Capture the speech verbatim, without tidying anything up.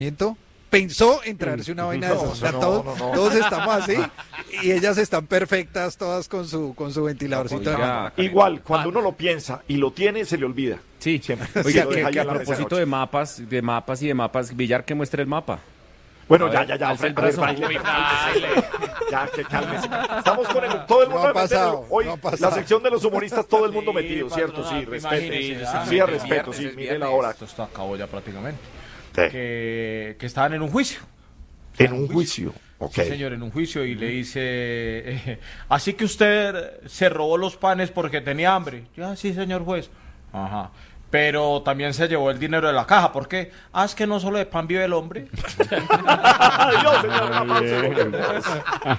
pensó en traerse una vaina de esas. O sea, no, todos, no, no. todos estamos así y ellas están perfectas todas con su con su ventiladorcito. Oiga, Igual, cuando uno lo piensa y lo tiene, se le olvida. Sí, Siempre. oiga, Se lo que, deja que ya a en la mesa propósito noche. de mapas, de mapas y de mapas, Villar, que muestre el mapa. Bueno, A ya, ver, ya, ya. alza el a ver, brazo. baile, Uy, baile. baile. Ya, que cálmese. Estamos con el, todo el No mundo ha pasado, metido. Hoy, no ha pasado. la sección de los humoristas, todo el mundo Sí, metido, ¿cierto? Sí, patrón, respete. imagínese, Sí, ah, respeto, viernes, sí, es mire la viernes. hora. Esto está acabó ya prácticamente. Sí. Que, que estaban en un juicio. En un juicio. Ok. Sí, señor, en un juicio y le dice, eh, así que usted se robó los panes porque tenía hambre. Ya, sí, señor juez. Ajá. Pero también se llevó el dinero de la caja. ¿Por qué? Ah, es que no solo de pan vive el hombre. Adiós, señor. Un aplauso.